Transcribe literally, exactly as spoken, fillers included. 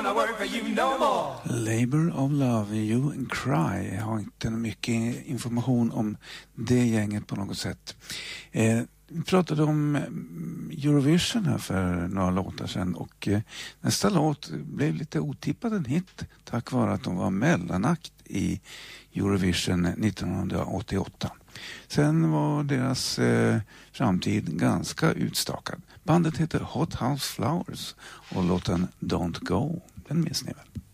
gonna work for you no more. Labor of Love, You and Cry. Jag har inte mycket information om det gänget på något sätt. Eh, vi pratade om Eurovision här för några låtar sedan och eh, nästa låt blev lite otippad en hit tack vare att de var mellanakt i Eurovision nittonhundraåttioåtta. Sen var deras eh, framtid ganska utstakad. Bandet heter Hot House Flowers och låten Don't Go, den minns ni väl?